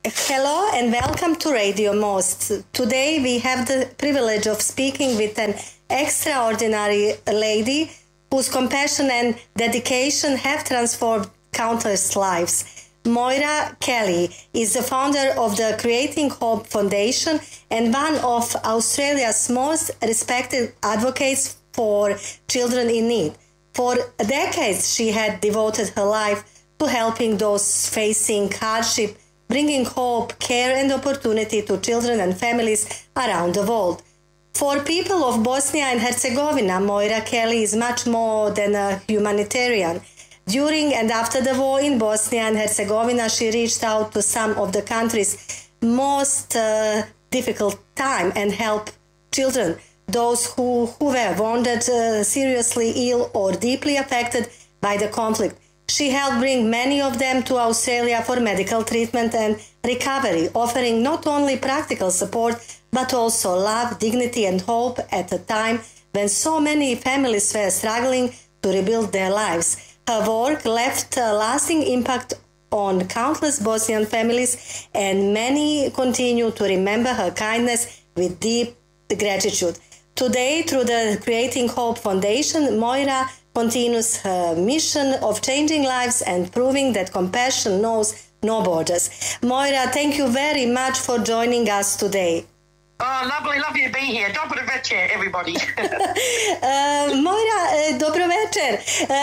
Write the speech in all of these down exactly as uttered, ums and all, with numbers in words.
Hello and welcome to Radio Most. Today we have the privilege of speaking with an extraordinary lady whose compassion and dedication have transformed countless lives. Moira Kelly is the founder of the Creating Hope Foundation and one of Australia's most respected advocates for children in need. For decades she had devoted her life to helping those facing hardship, bringing hope, care and opportunity to children and families around the world. For people of Bosnia and Herzegovina, Moira Kelly is much more than a humanitarian. During and after the war in Bosnia and Herzegovina, she reached out to some of the country's most uh, difficult time and helped children, those who, who were wounded, uh, seriously ill or deeply affected by the conflict. She helped bring many of them to Australia for medical treatment and recovery, offering not only practical support, but also love, dignity and hope at a time when so many families were struggling to rebuild their lives. Her work left a lasting impact on countless Bosnian families, and many continue to remember her kindness with deep gratitude. Today, through the Creating Hope Foundation, Moira continues her mission of changing lives and proving that compassion knows no borders. Moira, thank you very much for joining us today. Oh, lovely, lovely to be here. Dobro večer, everybody. uh, Moira, uh, dobro večer.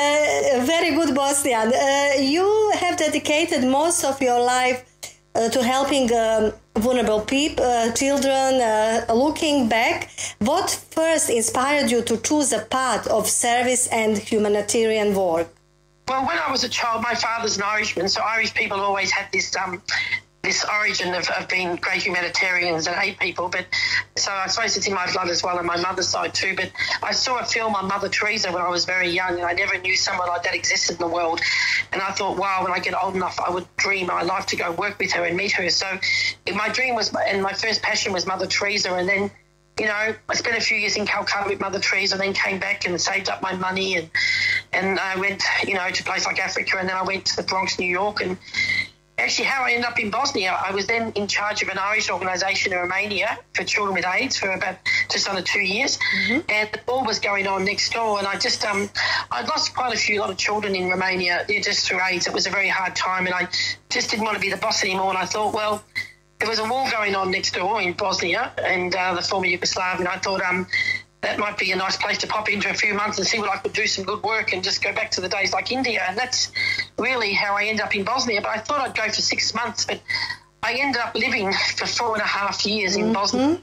Uh, very good Bosnian. Uh, you have dedicated most of your life uh, to helping um, vulnerable people, uh, children. Uh, looking back, what first inspired you to choose a path of service and humanitarian work? Well, when I was a child, my father's an Irishman, so Irish people always had this um, this origin of, of being great humanitarians and aid people. But so I suppose it's in my blood as well, and my mother's side too. But I saw a film on Mother Teresa when I was very young, and I never knew someone like that existed in the world. And I thought, wow, when I get old enough, I would dream my life to go work with her and meet her. So my dream was, and my first passion was Mother Teresa. And then, you know, I spent a few years in Calcutta with Mother Teresa, and then came back and saved up my money, and and I went, you know, to a place like Africa, and then I went to the Bronx, New York, and actually how I ended up in Bosnia, I was then in charge of an Irish organisation in Romania for children with AIDS for about just under two years. Mm-hmm. And the war was going on next door, and I just, um, I'd lost quite a few, lot of children in Romania just through AIDS. It was a very hard time, and I just didn't want to be the boss anymore. And I thought, well, there was a war going on next door in Bosnia and uh, the former Yugoslavia, and I thought, um, that might be a nice place to pop into a few months and see what I could do some good work and just go back to the days like India. And that's really how I ended up in Bosnia. But I thought I'd go for six months, but I ended up living for four and a half years in mm-hmm. Bosnia.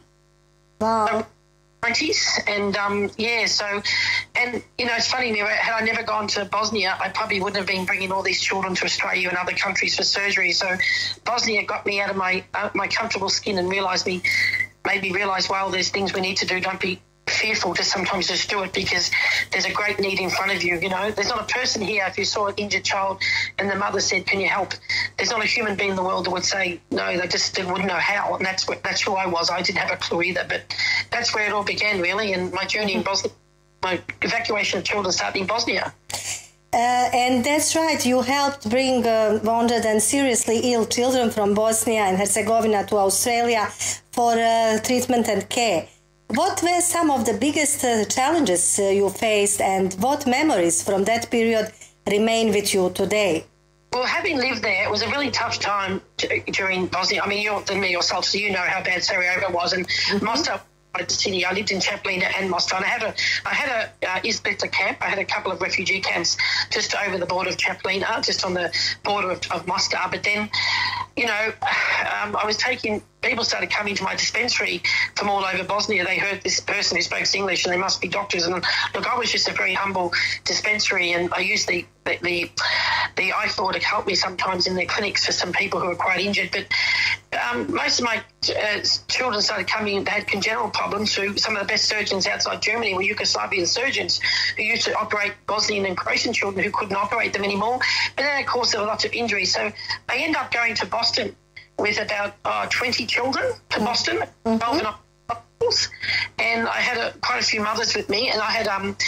Wow. nineties. And, um, yeah, so, and, you know, it's funny, had I never gone to Bosnia, I probably wouldn't have been bringing all these children to Australia and other countries for surgery. So Bosnia got me out of my, uh, my comfortable skin and realised me, made me realise, well, there's things we need to do. Don't be fearful to sometimes just do it, because there's a great need in front of you. You know, there's not a person here, if you saw an injured child and the mother said, can you help, there's not a human being in the world that would say no. They just wouldn't know how. And that's what, that's who I was. I didn't have a clue either, but that's where it all began, really. And my journey in Bosnia, my evacuation of children started in Bosnia. Uh, and that's right, you helped bring uh, wounded and seriously ill children from Bosnia and Herzegovina to Australia for uh, treatment and care. What were some of the biggest uh, challenges uh, you faced, and what memories from that period remain with you today? Well, having lived there, it was a really tough time to, during Bosnia. I mean, you're than me yourself, so you know how bad Sarajevo was, and mm-hmm. Mostar. The city. I lived in Chaplina and Mostar. And I had a, I had a uh, Izbita camp. I had a couple of refugee camps just over the border of Chaplina, just on the border of, of Mostar. But then, you know, um, I was taking. People started coming to my dispensary from all over Bosnia. They heard this person who speaks English, and they must be doctors. And look, I was just a very humble dispensary, and I used the the the, the I four to help me sometimes in their clinics for some people who were quite injured. But um, most of my uh, children started coming. They had congenital problems. Who some of the best surgeons outside Germany were Yugoslavian surgeons who used to operate Bosnian and Croatian children who couldn't operate them anymore. But then, of course, there were lots of injuries. So I ended up going to Boston with about uh, twenty children to Boston, mm-hmm. twelve and, and I had a, quite a few mothers with me, and I had um,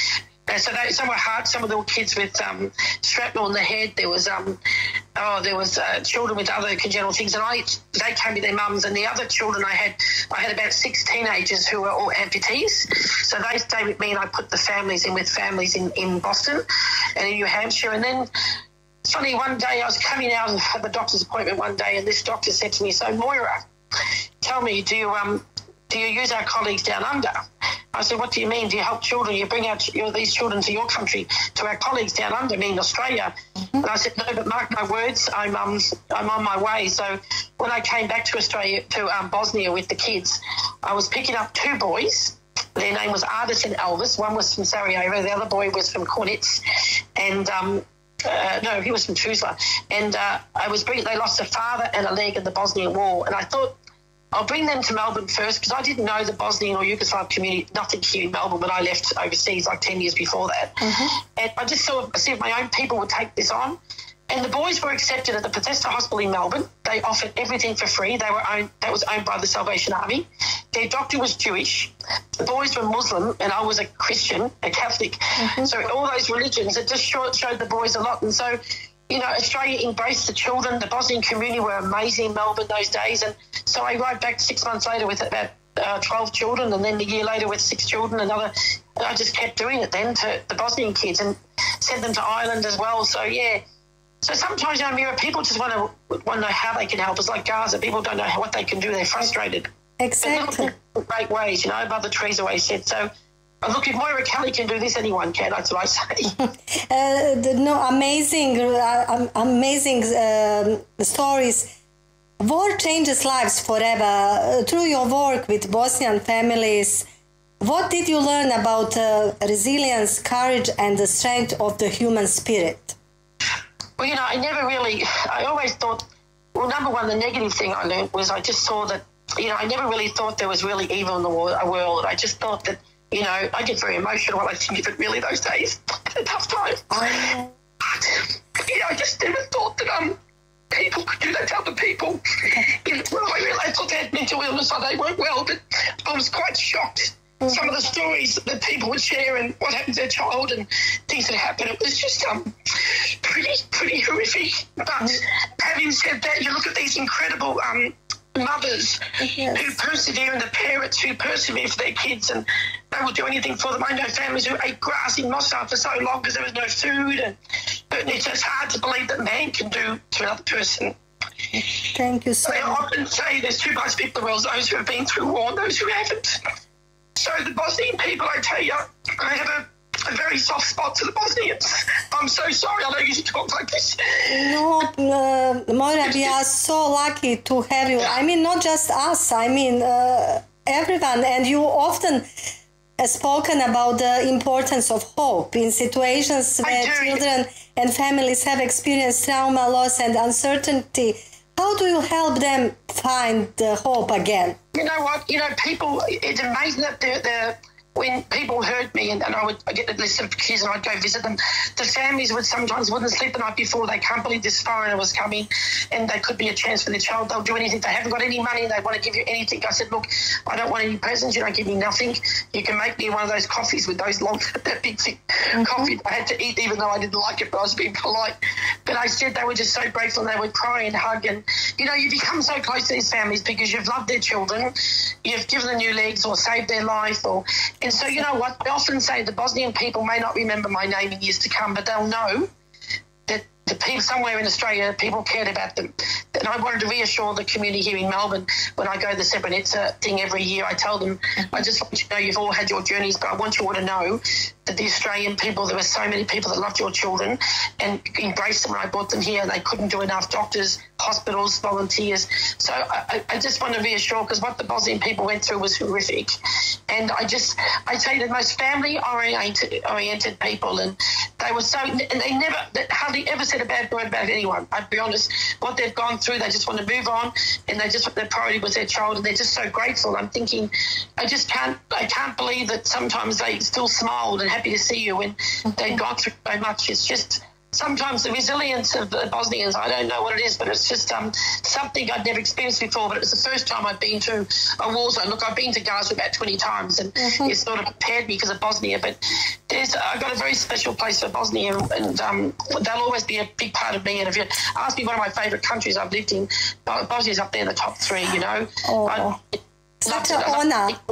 And so they, some were hard, some of the kids with um, shrapnel in the head. There was um, oh, there was uh, children with other congenital things, and I they came with their mums. And the other children I had, I had about six teenagers who were all amputees. So they stayed with me, and I put the families in with families in, in Boston and in New Hampshire. And then it's funny, one day I was coming out of the doctor's appointment one day, and this doctor said to me, "So Moira, tell me, do you um do you use our colleagues down under?" I said, "What do you mean? Do you help children? You bring out you know, these children to your country, to our colleagues down under, meaning Australia?" Mm-hmm. And I said, "No, but mark my words, I'm um, I'm on my way." So when I came back to Australia, to um, Bosnia with the kids, I was picking up two boys. Their name was Ardis and Elvis. One was from Sarajevo. The other boy was from Kornitz. And, um, uh, no, he was from Tuzla. And uh, I was bringing, they lost a father and a leg in the Bosnian War. And I thought, I'll bring them to Melbourne first, because I didn't know the Bosnian or Yugoslav community, nothing here in Melbourne when I left overseas like ten years before that. Mm-hmm. And I just saw, see if my own people would take this on. And the boys were accepted at the Bethesda Hospital in Melbourne. They offered everything for free. They were owned, that was owned by the Salvation Army. Their doctor was Jewish. The boys were Muslim, and I was a Christian, a Catholic. Mm-hmm. So all those religions, it just showed, showed the boys a lot. And so, you know, Australia embraced the children. The Bosnian community were amazing in Melbourne those days. And so I arrived back six months later with about uh, twelve children, and then a year later with six children. Another, and I just kept doing it then to the Bosnian kids and sent them to Ireland as well. So, yeah. So sometimes, you know, Mira, people just want to want to know how they can help. It's like Gaza. People don't know what they can do. They're frustrated. Exactly. Great ways, you know, Mother Teresa always said. So, look, if Moira Kelly can do this, anyone can. That's what I say. uh, the, no, amazing, uh, amazing uh, stories. War changes lives forever. Uh, through your work with Bosnian families, what did you learn about uh, resilience, courage, and the strength of the human spirit? Well, you know, I never really, I always thought, well, number one, the negative thing I learned was I just saw that, you know, I never really thought there was really evil in the world. I just thought that, you know, I get very emotional when I think of it really those days. It's a tough time. Oh. But, you know, I just never thought that um people could do that to other people. You know, well, I realised I thought they had mental illness or they weren't well, but I was quite shocked. Mm-hmm. Some of the stories that people would share and what happened to their child and things that happened, it was just um pretty, pretty horrific. But mm-hmm. having said that, you look at these incredible um mothers yes. who persevere, and the parents who persevere for their kids, and they will do anything for them. I know families who ate grass in Moscow for so long because there was no food, and but it's just hard to believe that man can do to another person. Thank you so much. I much. often say there's two types of people in the world, those who have been through war and those who haven't. So the Bosnian people, I tell you, I have a, a very soft spot to the Bosnians. I'm so sorry, I don't usually talk like this. No, uh, Moira, we are so lucky to have you. I mean, not just us, I mean, uh, everyone. And you often have spoken about the importance of hope in situations where children and families have experienced trauma, loss, and uncertainty. How do you help them find the hope again? You know what? You know, people, it's amazing that they're, they're when people heard me and, and I would I get a list of kids and I'd go visit them, the families would sometimes wouldn't sleep the night before. They can't believe this foreigner was coming and they could be a chance for their child. They'll do anything. They haven't got any money. They want to give you anything. I said, look, I don't want any presents. You don't give me nothing. You can make me one of those coffees with those long, that big thick mm-hmm. coffee I had to eat even though I didn't like it, but I was being polite. But I said they were just so grateful and they would cry and hug. And, you know, you become so close to these families because you've loved their children. You've given them new legs or saved their life or... And so, you know what, I often say the Bosnian people may not remember my name in years to come, but they'll know that the people somewhere in Australia, people cared about them. And I wanted to reassure the community here in Melbourne when I go to the Srebrenica thing every year. I tell them, I just want you to know you've all had your journeys, but I want you all to know that the Australian people, there were so many people that loved your children and embraced them when I brought them here. They couldn't do enough. Doctors, hospitals, volunteers. So I, I just want to reassure because what the Bosnian people went through was horrific. And I just, I tell you, the most family-oriented oriented people, and they were so, and they never, they hardly ever said a bad word about anyone. I'd be honest, what they've gone through, they just want to move on, and they just, their priority was their child, and they're just so grateful. I'm thinking, I just can't, I can't believe that sometimes they still smiled and happy to see you when they've gone through so much. It's just sometimes the resilience of the Bosnians, I don't know what it is, but it's just um, something I'd never experienced before. But it's the first time I've been to a war zone. Look, I've been to Gaza about twenty times, and mm-hmm. it's sort of prepared me because of Bosnia. But there's, I've got a very special place for Bosnia, and um, they'll always be a big part of me. And if you ask me one of my favourite countries I've lived in, Bosnia's up there in the top three, you know. Oh, such an honour. Uh,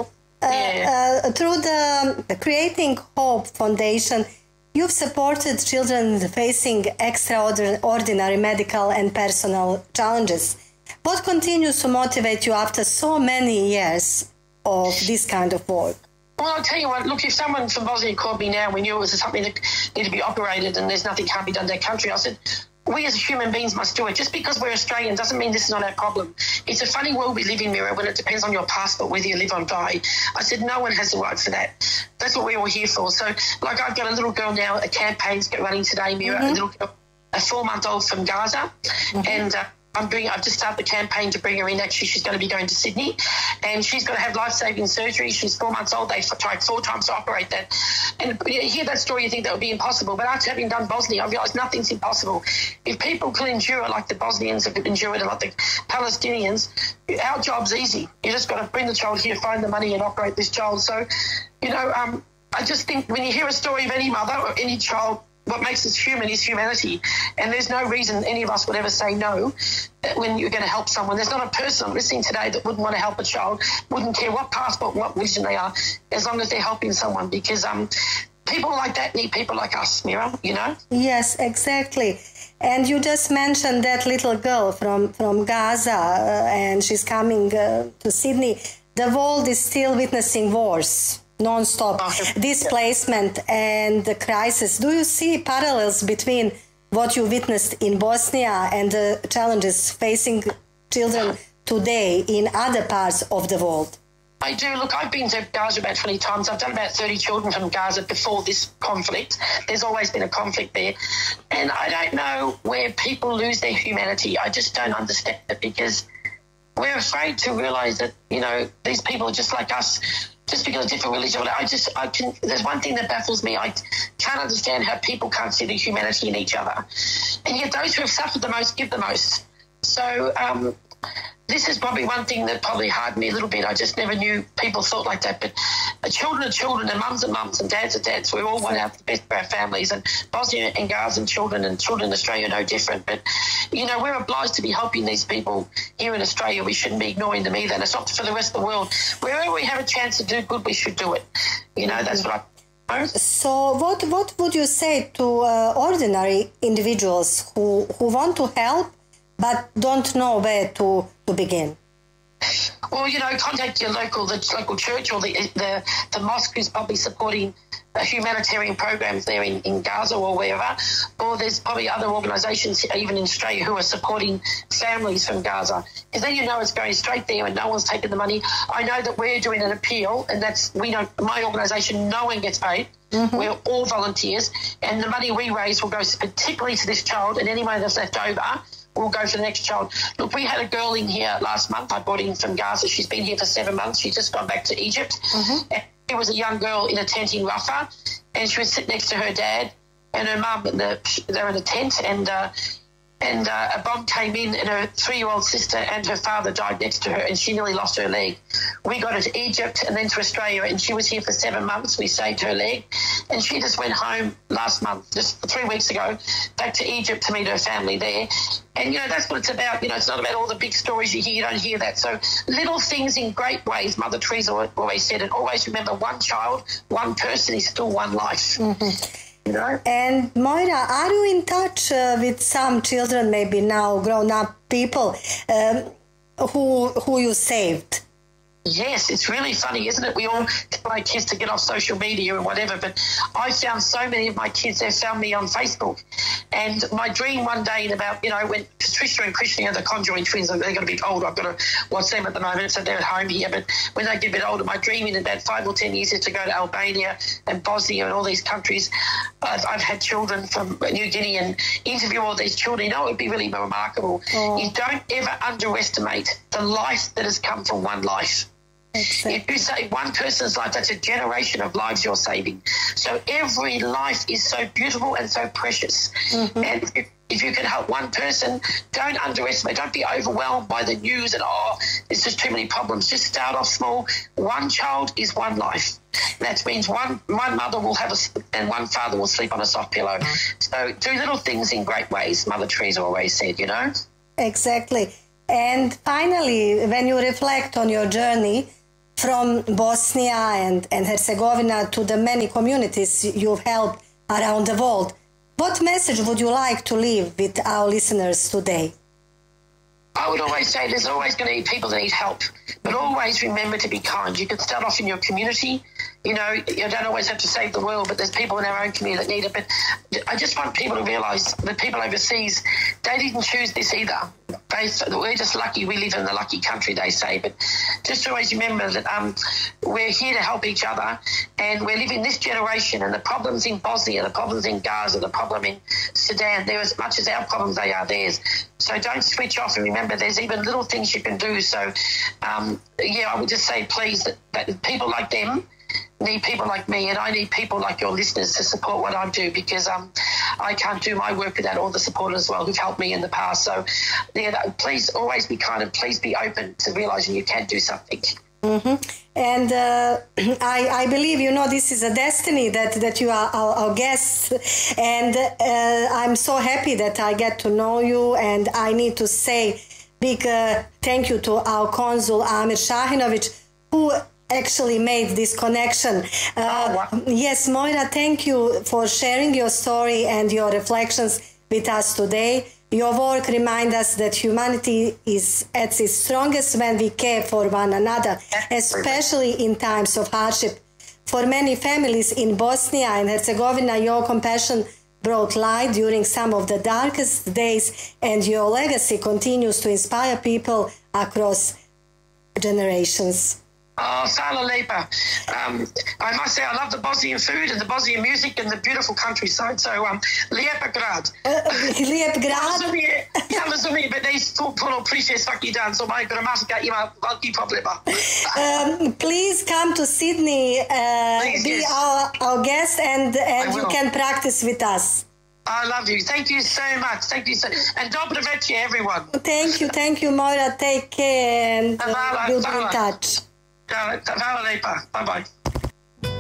yeah. uh, through the, the Creating Hope Foundation, you've supported children facing extraordinary medical and personal challenges. What continues to motivate you after so many years of this kind of work? Well, I'll tell you what, look, if someone from Bosnia called me now, we knew it was something that needed to be operated and there's nothing can't be done in their country, I said, we as human beings must do it. Just because we're Australian doesn't mean this is not our problem. It's a funny world we live in, Mira, when it depends on your passport whether you live or die. I said, no one has the right for that. That's what we're all here for. So, like, I've got a little girl now, a campaign's running today, Mira, mm-hmm. a little girl, a four-month-old from Gaza, mm-hmm. and uh, I'm bringing, I've just started the campaign to bring her in. Actually, she's going to be going to Sydney, and she's going to have life-saving surgery. She's four months old. They tried four times to operate that. And you hear that story, you think that would be impossible. But after having done Bosnia, I realised nothing's impossible. If people can endure like the Bosnians have endured and like the Palestinians, our job's easy. You just got to bring the child here, find the money and operate this child. So, you know, um, I just think when you hear a story of any mother or any child, what makes us human is humanity, and there's no reason any of us would ever say no when you're going to help someone. There's not a person listening today that wouldn't want to help a child, wouldn't care what passport, what religion they are, as long as they're helping someone, because um, people like that need people like us, Mira, you know? Yes, exactly. And you just mentioned that little girl from, from Gaza, uh, and she's coming uh, to Sydney. The world is still witnessing wars. Non-stop displacement and the crisis. Do you see parallels between what you witnessed in Bosnia and the challenges facing children today in other parts of the world? I do. Look, I've been to Gaza about twenty times. I've done about thirty children from Gaza before this conflict. There's always been a conflict there. And I don't know where people lose their humanity. I just don't understand it, because we're afraid to realise that, you know, these people are just like us, just because of different religion. I just, I can, there's one thing that baffles me. I can't understand how people can't see the humanity in each other. And yet those who have suffered the most give the most. So um, this is probably one thing that probably hardened me a little bit. I just never knew people thought like that. But uh, children are children, and mums are mums, and dads are dads. We all want out the best for our families. And Bosnia and Gazan children and children in Australia are no different. But, you know, we're obliged to be helping these people here in Australia. We shouldn't be ignoring them either. And it's not for the rest of the world. Wherever we have a chance to do good, we should do it. You know, that's what I... So what, what would you say to uh, ordinary individuals who, who want to help but don't know where to, to begin? Well, you know, contact your local, the local church or the the, the mosque who's probably supporting the humanitarian programs there in, in Gaza or wherever. Or there's probably other organisations, even in Australia, who are supporting families from Gaza. Because then you know it's going straight there and no one's taking the money. I know that we're doing an appeal, and that's, we know, my organisation, no one gets paid. Mm-hmm. We're all volunteers, and the money we raise will go particularly to this child, and any money that's left over will go to the next child. Look, we had a girl in here last month. I brought in from Gaza. She's been here for seven months. She's just gone back to Egypt. Mm-hmm. And she was a young girl in a tent in Rafah, and she was sitting next to her dad and her mum. And the, they're in a tent, and uh, and uh, a bomb came in, and her three-year-old sister and her father died next to her, and she nearly lost her leg. We got her to Egypt and then to Australia, and she was here for seven months. We saved her leg, and she just went home last month, just three weeks ago, back to Egypt to meet her family there. And, you know, that's what it's about. You know, it's not about all the big stories you hear. You don't hear that. So little things in great ways, Mother Teresa always said, and always remember, one child, one person is still one life. Mm-hmm. You know? And Moira, are you in touch uh, with some children, maybe now grown-up people, um, who who you saved? Yes, it's really funny, isn't it? We all tell our kids to get off social media and whatever, but I found so many of my kids, they found me on Facebook. And my dream one day in about, you know, when Trisha and Krishna are the conjoined twins, they got a bit older. I've got to watch them at the moment, so they're at home here. But when they get a bit older, my dream in about five or ten years is to go to Albania and Bosnia and all these countries. I've, I've had children from New Guinea and interview all these children. You know, it would be really remarkable. Oh. You don't ever underestimate the life that has come from one life. Exactly. If you save one person's life, that's a generation of lives you're saving. So every life is so beautiful and so precious. Mm-hmm. And if, if you can help one person, don't underestimate, don't be overwhelmed by the news and, oh, there's just too many problems. Just start off small. One child is one life. That means one one mother will have a, and one father will sleep on a soft pillow. So do little things in great ways, Mother Teresa always said, you know? Exactly. And finally, when you reflect on your journey from Bosnia and, and Herzegovina to the many communities you've helped around the world, what message would you like to leave with our listeners today? I would always say there's always going to be people that need help, but always remember to be kind. You can start off in your community. You know, you don't always have to save the world, but there's people in our own community that need it. But I just want people to realise that people overseas, they didn't choose this either. They, we're just lucky we live in the lucky country, they say. But just always remember that um, we're here to help each other, and we're living this generation, and the problems in Bosnia, the problems in Gaza, the problem in Sudan, they're as much as our problems, they are theirs. So don't switch off, and remember there's even little things you can do. So, um, yeah, I would just say, please, that, that people like them need people like me, and I need people like your listeners to support what I do, because um, I can't do my work without all the support as well who've helped me in the past. So, yeah, please always be kind, and please be open to realising you can do something. Mm-hmm. And uh, I, I believe, you know, this is a destiny that, that you are our, our guests, and uh, I'm so happy that I get to know you, and I need to say big uh, thank you to our consul Amir Shahinovic, who actually made this connection. Uh, oh, wow. Yes, Moira, thank you for sharing your story and your reflections with us today. Your work reminds us that humanity is at its strongest when we care for one another, especially in times of hardship. For many families in Bosnia and Herzegovina, your compassion brought light during some of the darkest days, and your legacy continues to inspire people across generations. Oh, Hvala lepa. Um, I must say I love the Bosnian food and the Bosnian music and the beautiful countryside. So, um, lijepa grad. Uh, lijep grad. Ja razumijem, but they to puno priše svaki dan, so moja gramatika ima veliki problema. Um, please come to Sydney, uh, please, be yes. our, our guest, and, and you can practice with us. I love you. Thank you so much. Thank you so And dobro večer, everyone. Thank you, thank you, Moira. Take care, and uh, we'll be in touch. Hvala lepa. Bye-bye.